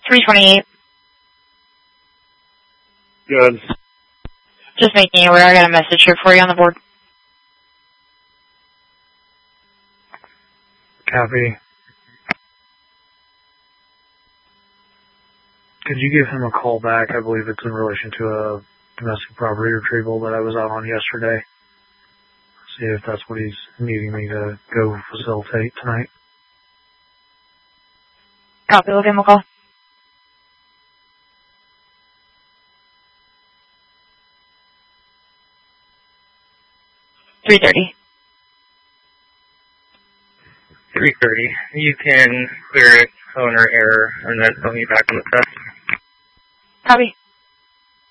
328. Good. Just making you aware, I got a message here for you on the board. Copy. Could you give him a call back? I believe it's in relation to a domestic property retrieval that I was out on yesterday. See if that's what he's needing me to go facilitate tonight. Copy, we'll give him a call. $330. $330. You can clear it, owner error, and then phone you back on the test. Copy.